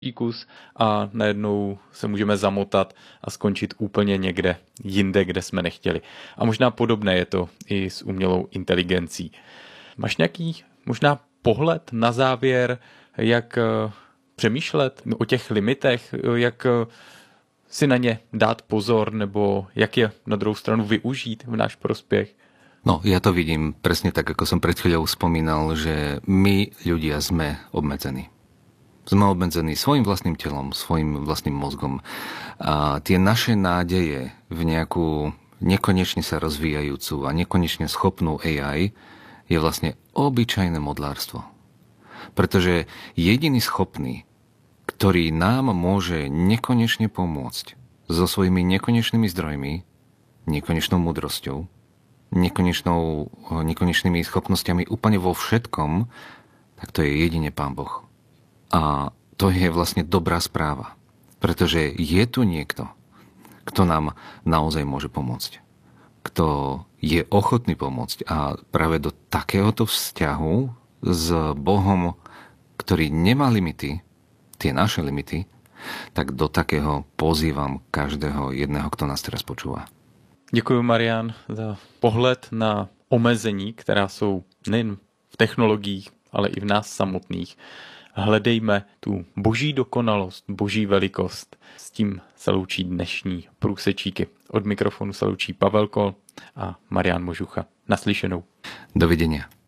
kus a najednou se můžeme zamotat a skončit úplně někde jinde, kde jsme nechtěli. A možná podobné je to i s umělou inteligencí. Máš nějaký možná pohled na závěr, jak přemýšlet o těch limitech, jak si na ně dát pozor, nebo jak je na druhou stranu využít v náš prospěch? No, ja to vidím presne tak, ako som pred chvíľou spomínal, že my ľudia sme obmedzení. Sme obmedzení svojim vlastným telom, svojim vlastným mozgom. A tie naše nádeje v nejakú nekonečne sa rozvíjajúcu a nekonečne schopnú AI je vlastne obyčajné modlárstvo. Pretože jediný schopný, ktorý nám môže nekonečne pomôcť so svojimi nekonečnými zdrojmi, nekonečnou múdrosťou, nekonečnými schopnosťami úplne vo všetkom, tak to je jedine Pán Boh. A to je vlastne dobrá správa. Pretože je tu niekto, kto nám naozaj môže pomôcť. Kto je ochotný pomôcť. A práve do takéhoto vzťahu s Bohom, ktorý nemá limity, tie naše limity, tak do takého pozývam každého jedného, kto nás teraz počúva. Děkuji, Marián, za pohled na omezení, která jsou nejen v technologiích, ale i v nás samotných. Hledejme tu boží dokonalost, boží velikost. S tím se loučí dnešní průsečíky. Od mikrofonu se loučí Pavel Kol a Marián Možucha. Naslyšenou. Dovidenia.